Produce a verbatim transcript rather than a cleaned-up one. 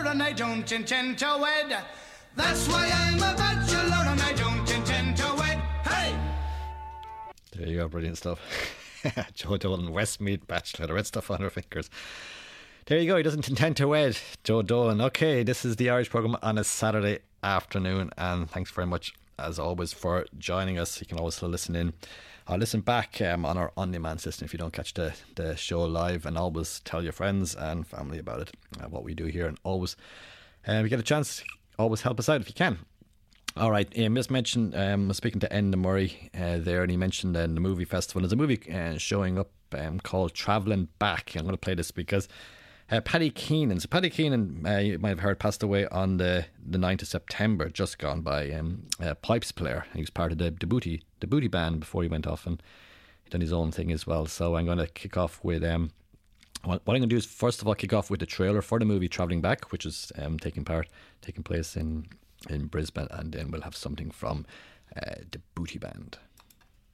bachelor and I don't intend to wed. That's why I'm a bachelor and I don't intend to wed. Hey! There you go, brilliant stuff. Joe Dolan, Westmeath bachelor, the red stuff on her fingers. There you go, he doesn't intend to wed. Joe Dolan. Okay, this is the Irish programme on a Saturday afternoon, and thanks very much as always for joining us. You can always listen in or listen back um, on our on-demand system if you don't catch the, the show live, and always tell your friends and family about it, uh, what we do here, and always uh, if you get a chance, always help us out if you can. All right, Ian just mentioned, um, I was speaking to Enda Murray uh, there, and he mentioned uh, the movie festival. There's a movie uh, showing up um, called Travelling Back. I'm going to play this because uh, Paddy Keenan, so Paddy Keenan, uh, you might have heard, passed away on the, the ninth of September, just gone by, um, a pipes player. He was part of the, the Booty the Booty Band before he went off, and he done his own thing as well. So I'm going to kick off with... Um, what I'm going to do is first of all kick off with the trailer for the movie Travelling Back, which is um, taking part, taking place in... in Brisbane, and then we'll have something from uh, the Booty Band.